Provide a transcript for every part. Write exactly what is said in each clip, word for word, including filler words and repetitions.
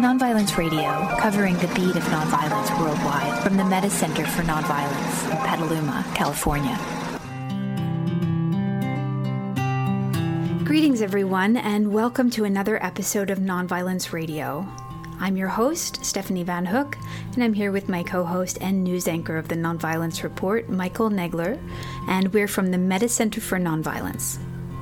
Nonviolence Radio, covering the beat of nonviolence worldwide from the Metta Center for Nonviolence in Petaluma, California. Greetings, everyone, and welcome to another episode of Nonviolence Radio. I'm your host, Stephanie Van Hook, and I'm here with my co-host and news anchor of the Nonviolence Report, Michael Negler, and we're from the Metta Center for Nonviolence.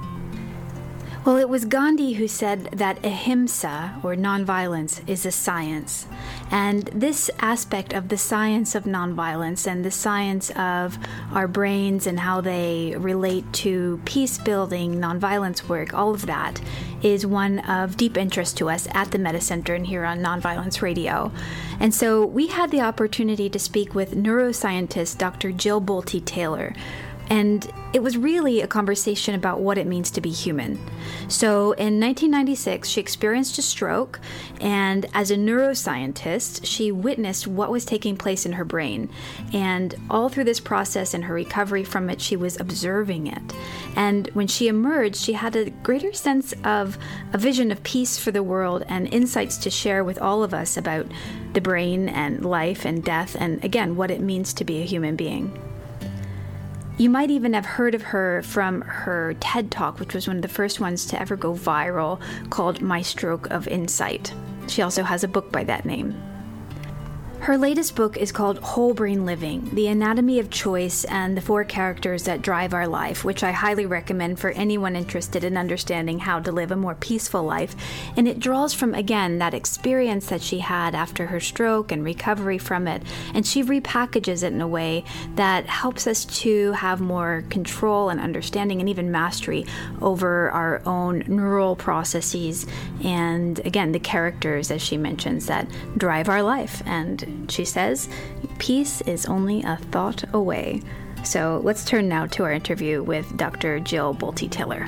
Well, it was Gandhi who said that ahimsa, or nonviolence, is a science. And this aspect of the science of nonviolence and the science of our brains and how they relate to peace-building, nonviolence work, all of that is one of deep interest to us at the Metta Center and here on Nonviolence Radio. And so we had the opportunity to speak with neuroscientist Doctor Jill Bolte Taylor. And it was really a conversation about what it means to be human. So in nineteen ninety-six, she experienced a stroke, and as a neuroscientist, she witnessed what was taking place in her brain. And all through this process and her recovery from it, she was observing it. And when she emerged, she had a greater sense of a vision of peace for the world and insights to share with all of us about the brain and life and death and, again, what it means to be a human being. You might even have heard of her from her TED Talk, which was one of the first ones to ever go viral, called My Stroke of Insight. She also has a book by that name. Her latest book is called Whole Brain Living, The Anatomy of Choice and the Four Characters That Drive Our Life, which I highly recommend for anyone interested in understanding how to live a more peaceful life. And it draws from, again, that experience that she had after her stroke and recovery from it. And she repackages it in a way that helps us to have more control and understanding and even mastery over our own neural processes and, again, the characters, as she mentions, that drive our life. And she says, peace is only a thought away. So let's turn now to our interview with Doctor Jill Bolte Taylor.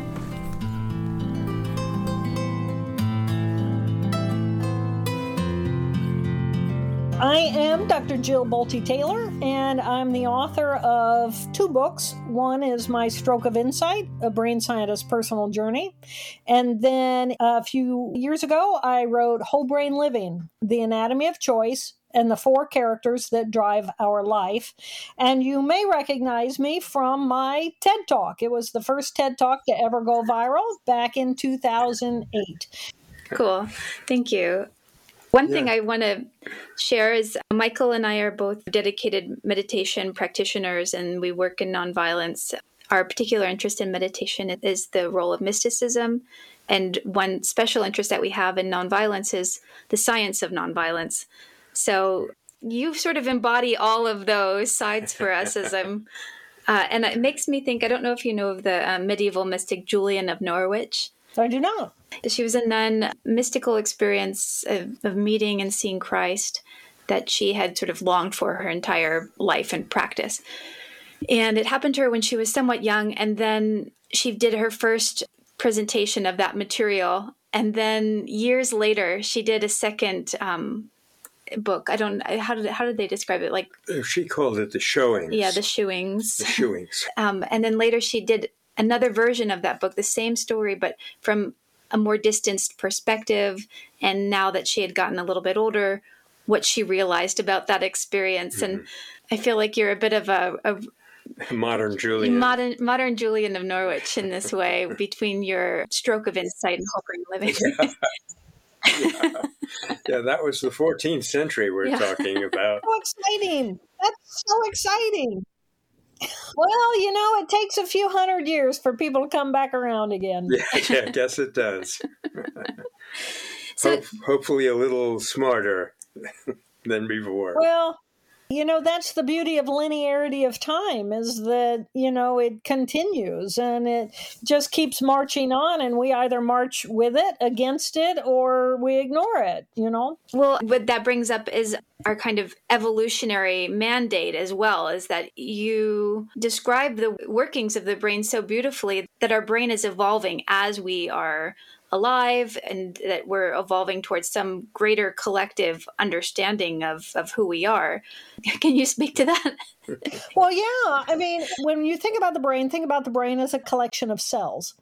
I am Doctor Jill Bolte Taylor, and I'm the author of two books. One is My Stroke of Insight, A Brain Scientist's Personal Journey. And then a few years ago, I wrote Whole Brain Living, The Anatomy of Choice, and the Four Characters That Drive Our Life. And you may recognize me from my TED Talk. It was the first TED Talk to ever go viral back in two thousand eight. Cool. Thank you. One Yeah. thing I want to share is Michael and I are both dedicated meditation practitioners, and we work in nonviolence. Our particular interest in meditation is the role of mysticism. And one special interest that we have in nonviolence is the science of nonviolence. So you sort of embody all of those sides for us as I'm, uh, and it makes me think, I don't know if you know of the uh, medieval mystic Julian of Norwich. I do not. She was a nun, mystical experience of, of meeting and seeing Christ that she had sort of longed for her entire life and practice. And it happened to her when she was somewhat young, and then she did her first presentation of that material. And then years later, she did a second um, book. I don't, how did how did they describe it? Like She called it the showings. Yeah, the shewings. The shewings. um, and then later she did another version of that book, the same story, but from a more distanced perspective. And now that she had gotten a little bit older, what she realized about that experience. Mm-hmm. And I feel like you're a bit of a, a modern Julian. Modern, modern Julian of Norwich in this way, between your stroke of insight and whole brain living. Yeah. yeah. yeah, that was the fourteenth century we're yeah. talking about. So exciting. That's so exciting. Well, you know, it takes a few hundred years for people to come back around again. Yeah, yeah I guess it does. so, Hope, hopefully a little smarter than before. Well, you know, that's the beauty of linearity of time, is that, you know, it continues and it just keeps marching on, and we either march with it, against it, or we ignore it, you know? Well, what that brings up is our kind of evolutionary mandate as well, is that you describe the workings of the brain so beautifully, that our brain is evolving as we are alive and that we're evolving towards some greater collective understanding of, of who we are. Can you speak to that? Well, yeah. I mean, when you think about the brain, think about the brain as a collection of cells.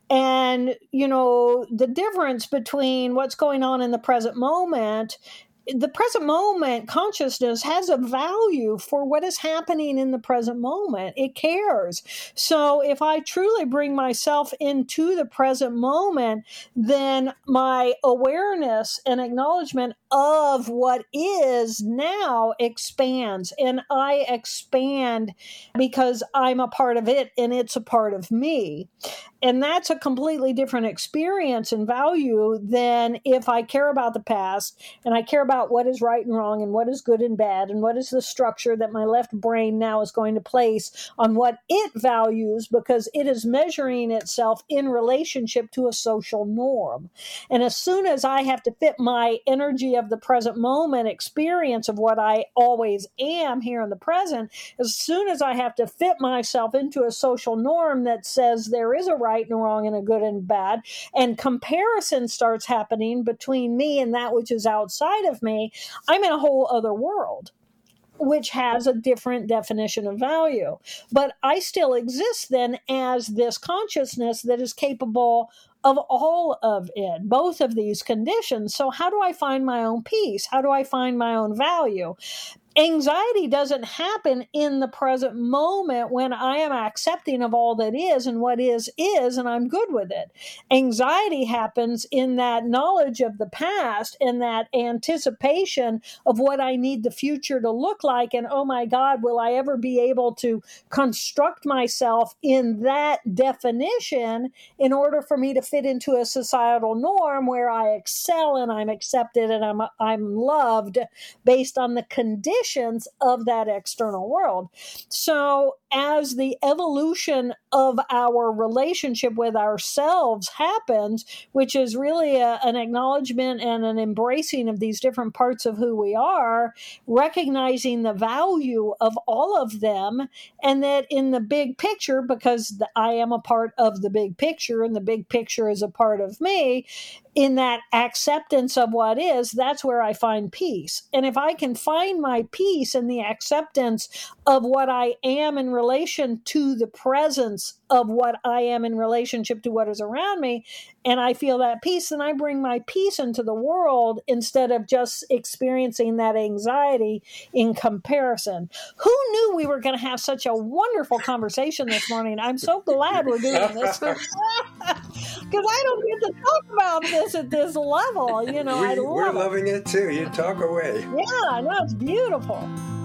And, you know, the difference between what's going on in the present moment, the present moment consciousness has a value for what is happening in the present moment. It cares. So if I truly bring myself into the present moment, then my awareness and acknowledgement of what is now expands, and I expand because I'm a part of it and it's a part of me. And that's a completely different experience and value than if I care about the past and I care about what is right and wrong and what is good and bad and what is the structure that my left brain now is going to place on what it values, because it is measuring itself in relationship to a social norm. And as soon as I have to fit my energy of the present moment experience of what I always am here in the present, as soon as I have to fit myself into a social norm that says there is a right and a wrong and a good and bad, and comparison starts happening between me and that which is outside of me, I'm in a whole other world, which has a different definition of value. But I still exist then as this consciousness that is capable of all of it, both of these conditions. So how do I find my own peace? How do I find my own value? Anxiety doesn't happen in the present moment when I am accepting of all that is, and what is, is, and I'm good with it. Anxiety happens in that knowledge of the past and that anticipation of what I need the future to look like. And oh my God, will I ever be able to construct myself in that definition in order for me to fit into a societal norm where I excel and I'm accepted and I'm, I'm loved based on the conditions of that external world. So as the evolution of our relationship with ourselves happens, which is really a, an acknowledgement and an embracing of these different parts of who we are, recognizing the value of all of them, and that in the big picture, because the, I am a part of the big picture and the big picture is a part of me, in that acceptance of what is, that's where I find peace. And if I can find my peace in the acceptance of what I am in relation to the presence of what I am in relationship to what is around me, and I feel that peace, then I bring my peace into the world instead of just experiencing that anxiety in comparison. Who knew we were going to have such a wonderful conversation this morning? I'm so glad we're doing this. Because I don't get to talk about this at this level. You know, we, I love we're it. loving it too. You talk away. Yeah, I know, it's beautiful.